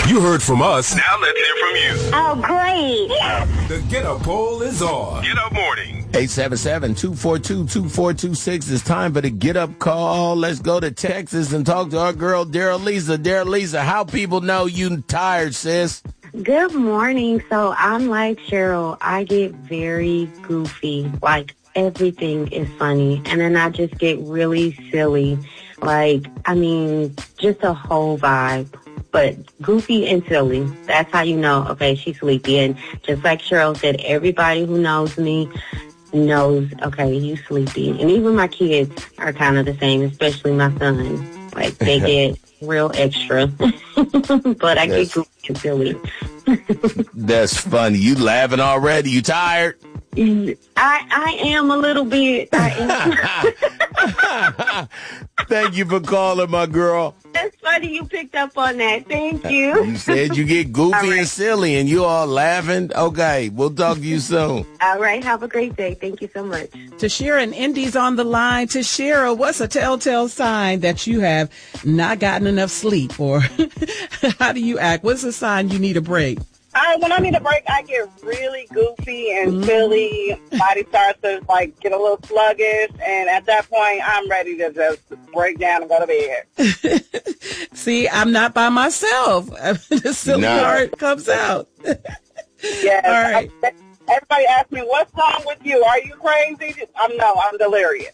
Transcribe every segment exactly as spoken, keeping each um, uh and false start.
You heard from us. Now let's hear from you. Oh, great. The Get Up poll is on. Get Up Morning. eight seven seven, two four two, two four two six. It's time for the Get Up call. Let's go to Texas and talk to our girl, Daryl Lisa. Daryl Lisa, how people know you tired, sis? Good morning. So I'm like Cheryl. I get very goofy. Like, everything is funny. And then I just get really silly. Like, I mean, just a whole vibe. But goofy and silly. That's how you know, okay, she's sleepy. And just like Cheryl said, everybody who knows me knows, okay, you sleepy. And even my kids are kind of the same, especially my son. Like, they get real extra. But I That's, get goofy and silly. That's funny. You laughing already? You tired? I I am a little bit. I am. Thank you for calling, my girl. That's funny you picked up on that. Thank you. You said you get goofy right. and silly, and you all laughing. Okay, we'll talk to you soon. All right, have a great day. Thank you so much. Tashira and Indy's on the line. Tashira, what's a telltale sign that you have not gotten enough sleep, or how do you act? What's a sign you need a break? I, when I need a break, I get really goofy and mm. silly. Body starts to, like, get a little sluggish. And at that point, I'm ready to just break down and go to bed. See, I'm not by myself. The silly no. part comes out. Yes. All right. I, everybody asks me, what's wrong with you? Are you crazy? I'm no, I'm delirious.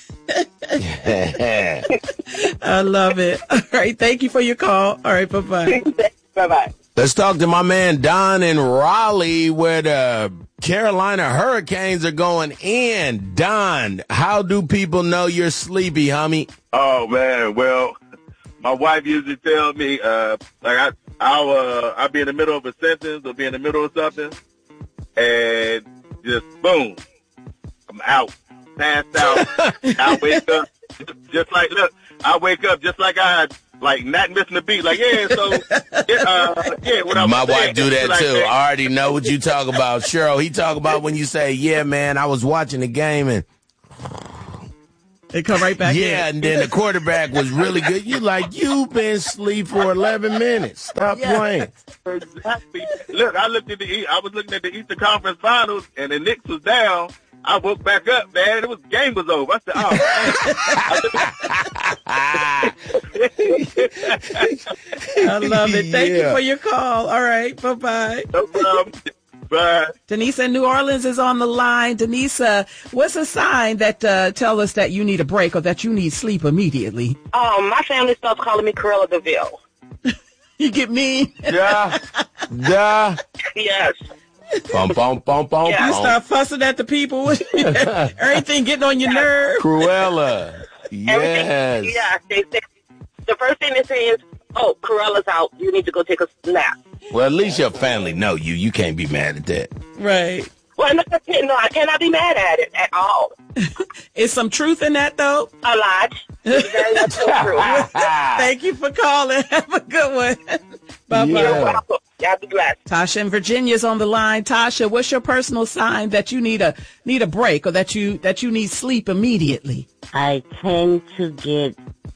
I love it. All right. Thank you for your call. All right. Bye-bye. Bye-bye. Let's talk to my man Don in Raleigh, where the Carolina Hurricanes are going in. Don, how do people know you're sleepy, homie? Oh, man. Well, my wife usually tells me, uh, like, I, I'll, uh, I'll be in the middle of a sentence or be in the middle of something, and just, boom, I'm out, passed out. I wake up, just like, look, I wake up just like I like not missing a beat. Like, yeah, so, yeah, uh, yeah, what I was My saying, wife do that, like too. that. I already know what you talk about. Cheryl, he talk about when you say, yeah, man, I was watching the game, and they come right back yeah, in. and then the quarterback was really good. You like, you've been asleep for eleven minutes. Stop Yes. playing. Exactly. Look, I looked at the, I was looking at the Eastern Conference Finals, and the Knicks was down. I woke back up, man. It was game was over. I said, "Oh, I love it. Thank Yeah. you for your call. All right. Bye-bye. no problem." Bye. Denise in New Orleans is on the line. Denise, uh, what's a sign that uh, tell us that you need a break or that you need sleep immediately? Um, my family starts calling me Cruella de Vil. You get mean. Yeah. Yeah. Yes. Bum, bum, bum, bum, Yeah. You bum. start fussing at the people. Everything getting on your nerve. Cruella. Yes. Everything, yeah, they say, the first thing they say is, oh, Corella's out. You need to go take a nap. Well, at least your family know you. You can't be mad at that. Right. Well, no, no, I cannot be mad at it at all. Is some truth in that, though? A lot. Very much so true. Thank you for calling. Have a good one. Bye-bye. Yeah. You're welcome. Y'all be blessed. Tasha in Virginia's on the line. Tasha, what's your personal sign that you need a need a break or that you that you need sleep immediately? I tend to get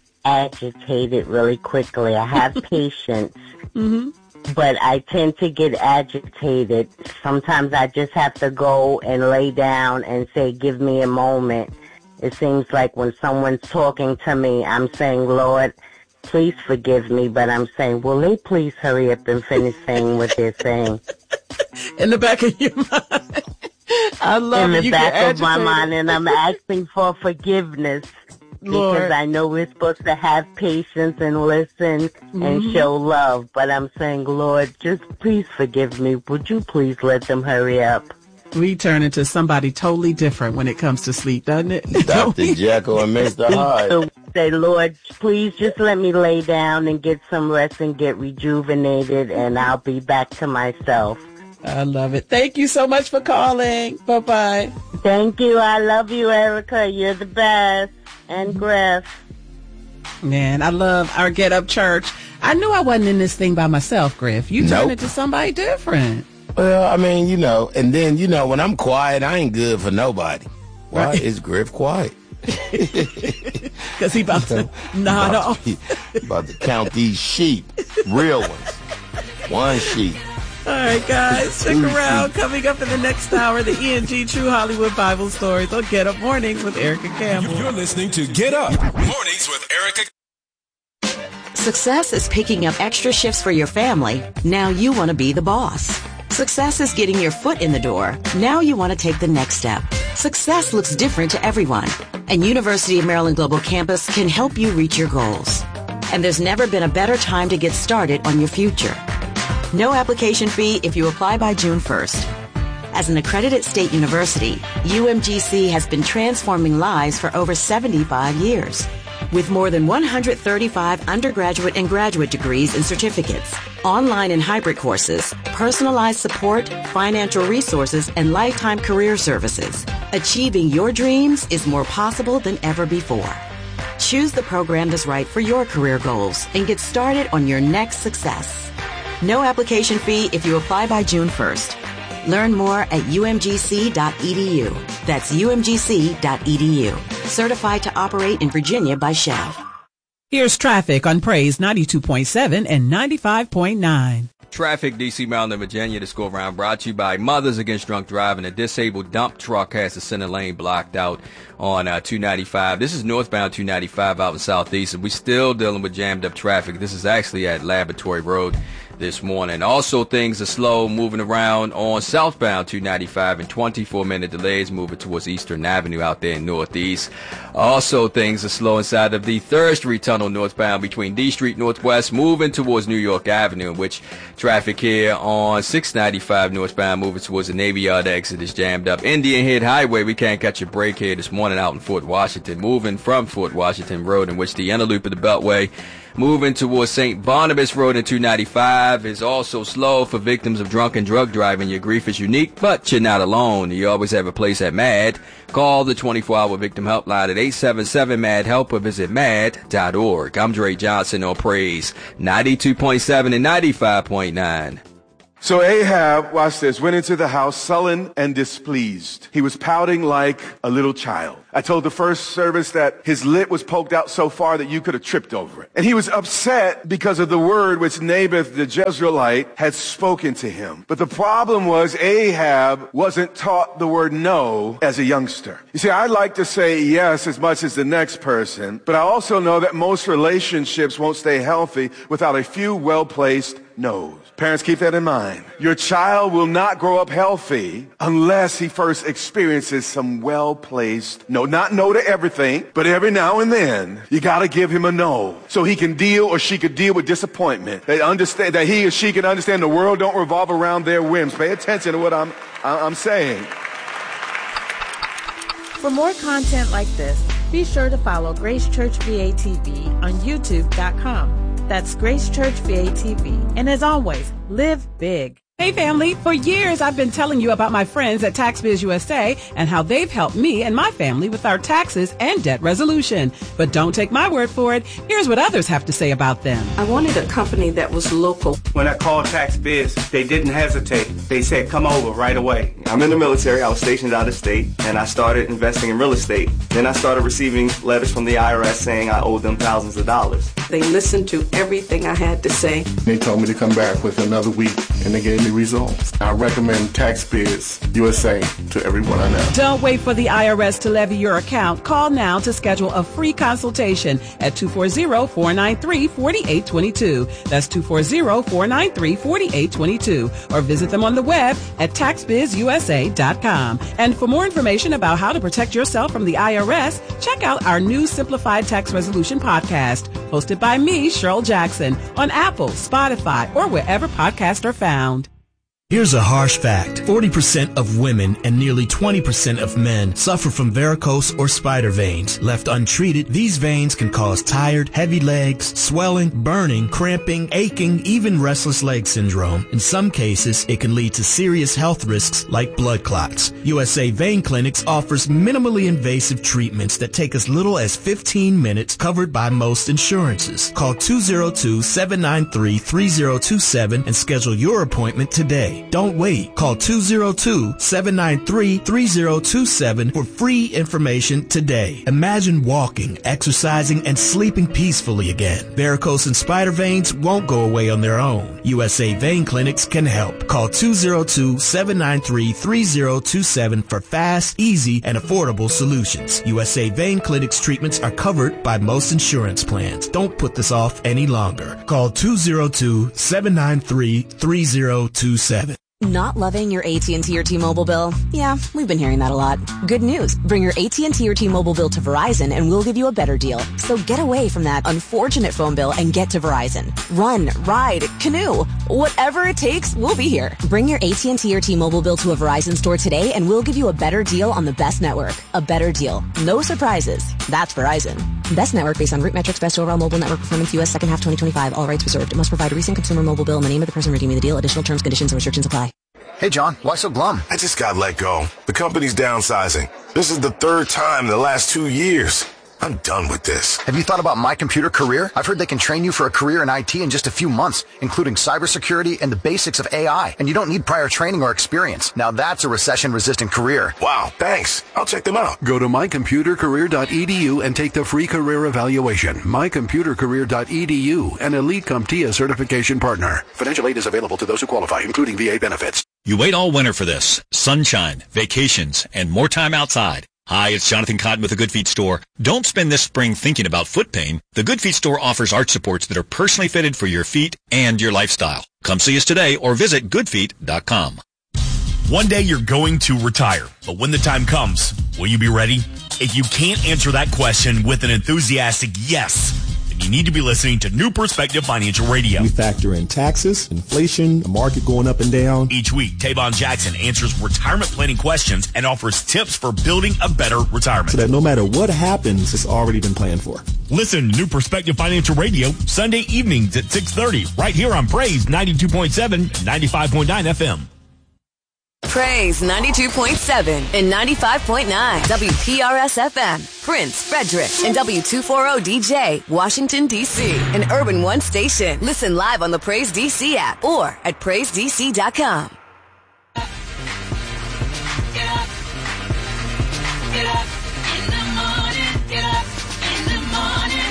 agitated really quickly. I have patience, Mm-hmm. but I tend to get agitated. Sometimes I just have to go and lay down and say, give me a moment. It seems like when someone's talking to me, I'm saying, Lord, please forgive me, but I'm saying, will they please hurry up and finish saying what they're saying? In the back of your mind. I love In it. the You back get of my agitated. mind, and I'm asking for forgiveness. Lord. Because I know we're supposed to have patience and listen Mm-hmm. and show love. But I'm saying, Lord, just please forgive me. Would you please let them hurry up? We turn into somebody totally different when it comes to sleep, doesn't it? Don't Doctor we? Jekyll and Mister Hyde. So say, Lord, please just let me lay down and get some rest and get rejuvenated, and I'll be back to myself. I love it. Thank you so much for calling. Bye-bye. Thank you. I love you, Erica. You're the best. And Griff. Man, I love our Get Up Church. I knew I wasn't in this thing by myself, Griff. You turned Nope. into somebody different. Well, I mean, you know, and then, you know, when I'm quiet, I ain't good for nobody. Why Right. is Griff quiet? Because he about to nod about, off. to, about to count these sheep, real ones. One sheet. All right, guys, stick around. Coming up in the next hour, the E and G True Hollywood Bible Stories on Get Up Mornings with Erica Campbell. You're listening to Get Up Mornings with Erica. Success is picking up extra shifts for your family. Now you want to be the boss. Success is getting your foot in the door. Now you want to take the next step. Success looks different to everyone, and University of Maryland Global Campus can help you reach your goals. And there's never been a better time to get started on your future. No application fee if you apply by June first. As an accredited state university, U M G C has been transforming lives for over seventy-five years. With more than one hundred thirty-five undergraduate and graduate degrees and certificates, online and hybrid courses, personalized support, financial resources, and lifetime career services, achieving your dreams is more possible than ever before. Choose the program that's right for your career goals and get started on your next success. No application fee if you apply by June first. Learn more at U M G C dot E D U. That's U M G C dot E D U. Certified to operate in Virginia by Shell. Here's traffic on Praise ninety-two point seven and ninety-five point nine. Traffic, D C, Maryland, Virginia. This go around brought to you by Mothers Against Drunk Driving. A disabled dump truck has the center lane blocked out on uh, two ninety-five. This is northbound two ninety-five out in Southeast, and we're still dealing with jammed up traffic. This is actually at Laboratory Road this morning. Also, things are slow moving around on southbound two ninety-five and twenty-four minute delays moving towards Eastern Avenue out there in Northeast. Also, things are slow inside of the third Street Tunnel northbound between D Street Northwest moving towards New York Avenue, in which traffic here on six ninety-five northbound moving towards the Navy Yard exit is jammed up. Indian Head Highway, we can't catch a break here this morning out in Fort Washington, moving from Fort Washington Road, in which the inner loop of the Beltway moving towards Saint Barnabas Road in two ninety-five is also slow for victims of drunk and drug driving. Your grief is unique, but you're not alone. You always have a place at MAD. Call the twenty-four hour victim helpline at eight seven seven M A D help or visit mad dot org. I'm Dre Johnson on Praise ninety-two point seven and ninety-five point nine. So Ahab, watch this, went into the house sullen and displeased. He was pouting like a little child. I told the first service that his lip was poked out so far that you could have tripped over it. And he was upset because of the word which Naboth the Jezreelite had spoken to him. But the problem was Ahab wasn't taught the word no as a youngster. You see, I like to say yes as much as the next person, but I also know that most relationships won't stay healthy without a few well-placed no's. Parents, keep that in mind. Your child will not grow up healthy unless he first experiences some well-placed no. Not no to everything, but every now and then, you gotta give him a no so he can deal or she could deal with disappointment. They understand that he or she can understand the world don't revolve around their whims. Pay attention to what I'm, I'm saying. For more content like this, be sure to follow Grace Church V A T V on YouTube dot com. That's Grace Church V A T V. And as always, live big. Hey family, for years I've been telling you about my friends at TaxBiz U S A and how they've helped me and my family with our taxes and debt resolution. But don't take my word for it. Here's what others have to say about them. I wanted a company that was local. When I called TaxBiz, they didn't hesitate. They said, come over right away. I'm in the military. I was stationed out of state, and I started investing in real estate. Then I started receiving letters from the I R S saying I owed them thousands of dollars. They listened to everything I had to say. They told me to come back with another week, and they gave me results. I recommend TaxBiz U S A to everyone I know. Don't wait for the I R S to levy your account. Call now to schedule a free consultation at two four zero, four nine three, four eight two two. That's two four zero, four nine three, four eight two two. Or visit them on the web at tax biz u s a dot com. And for more information about how to protect yourself from the I R S, check out our new Simplified Tax Resolution podcast, hosted by me, Cheryl Jackson, on Apple, Spotify, or wherever podcasts are found. Here's a harsh fact. forty percent of women and nearly twenty percent of men suffer from varicose or spider veins. Left untreated, these veins can cause tired, heavy legs, swelling, burning, cramping, aching, even restless leg syndrome. In some cases, it can lead to serious health risks like blood clots. U S A Vein Clinics offers minimally invasive treatments that take as little as fifteen minutes, covered by most insurances. Call two zero two, seven nine three, three zero two seven and schedule your appointment today. Don't wait. Call two oh two, seven nine three, three oh two seven for free information today. Imagine walking, exercising, and sleeping peacefully again. Varicose and spider veins won't go away on their own. U S A Vein Clinics can help. Call two oh two, seven nine three, three oh two seven for fast, easy, and affordable solutions. U S A Vein Clinics treatments are covered by most insurance plans. Don't put this off any longer. Call two oh two, seven nine three, three oh two seven. Not loving your A T and T or T-Mobile bill? Yeah, we've been hearing that a lot. Good news. Bring your A T and T or T-Mobile bill to Verizon and we'll give you a better deal. So get away from that unfortunate phone bill and get to Verizon. Run, ride, canoe. Whatever it takes, we'll be here. Bring your A T and T or T-Mobile bill to a Verizon store today and we'll give you a better deal on the best network. A better deal. No surprises. That's Verizon. Best network based on root metrics, best overall mobile network performance, U S second half twenty twenty-five. All rights reserved. Must provide a recent consumer mobile bill and the name of the person redeeming the deal. Additional terms, conditions, and restrictions apply. Hey, John, why so glum? I just got let go. The company's downsizing. This is the third time in the last two years. I'm done with this. Have you thought about My Computer Career? I've heard they can train you for a career in I T in just a few months, including cybersecurity and the basics of A I. And you don't need prior training or experience. Now that's a recession-resistant career. Wow, thanks. I'll check them out. Go to my computer career dot e d u and take the free career evaluation. my computer career dot e d u, an Elite CompTIA certification partner. Financial aid is available to those who qualify, including V A benefits. You wait all winter for this. Sunshine, vacations, and more time outside. Hi, it's Jonathan Cotton with the Good Feet Store. Don't spend this spring thinking about foot pain. The Good Feet Store offers arch supports that are personally fitted for your feet and your lifestyle. Come see us today or visit good feet dot com. One day you're going to retire, but when the time comes, will you be ready? If you can't answer that question with an enthusiastic yes, then you need to be listening to New Perspective Financial Radio. We factor in taxes, inflation, the market going up and down. Each week, Tavon Jackson answers retirement planning questions and offers tips for building a better retirement. So that no matter what happens, it's already been planned for. Listen to New Perspective Financial Radio Sunday evenings at six thirty right here on Praise ninety-two point seven and ninety-five point nine F M. Praise ninety-two point seven and ninety-five point nine W P R S F M, Prince, Frederick, and W two forty D J, Washington, D C, an Urban One station. Listen live on the Praise D C app or at praise d c dot com. Get up, get up in the morning, get up in the morning.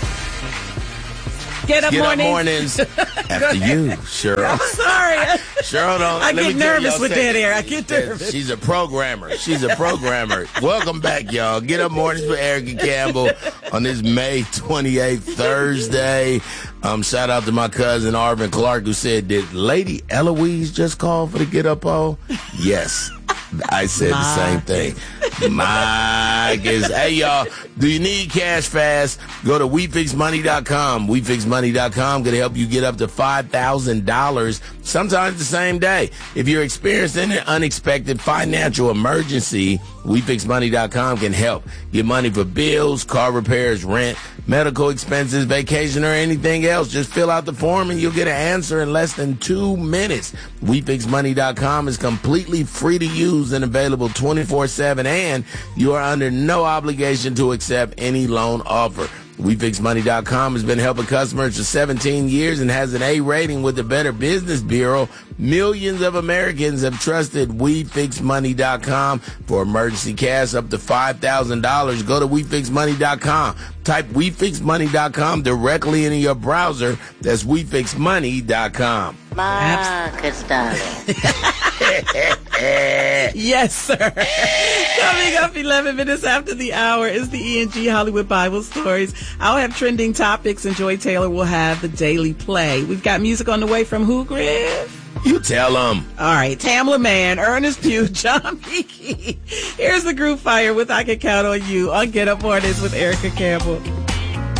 Get up Get mornings. Up mornings. After you, Cheryl. I'm sorry. Cheryl, don't. I let get me tell nervous y'all with something. that air. I get nervous. She's a programmer. She's a programmer. Welcome back, y'all. Get Up Mornings with Erica Campbell on this May twenty-eighth, Thursday. Um, shout out to my cousin Arvin Clark who said, did Lady Eloise just call for the Get Up All? Yes. I said the same thing. My goodness. Hey, y'all, do you need cash fast? Go to we fix money dot com. we fix money dot com going to help you get up to five thousand dollars, sometimes the same day. If you're experiencing an unexpected financial emergency, we fix money dot com can help. Get money for bills, car repairs, rent, medical expenses, vacation, or anything else. Just fill out the form and you'll get an answer in less than two minutes. we fix money dot com is completely free to use and available twenty-four seven, and you are under no obligation to accept any loan offer. we fix money dot com has been helping customers for seventeen years and has an A rating with the Better Business Bureau. Millions of Americans have trusted we fix money dot com for emergency cash up to five thousand dollars. Go to we fix money dot com. Type we fix money dot com directly into your browser. That's we fix money dot com. Marcus, darling. Yes, sir. Coming up eleven minutes after the hour is the E and G Hollywood Bible Stories. I'll have trending topics, and Joy Taylor will have the Daily Play. We've got music on the way from who, Griff? You tell them. All right. Tamla Mann, Ernest Pugh, John Peaky. Here's the group Fire with I Can Count on You on Get Up Mornings with Erica Campbell.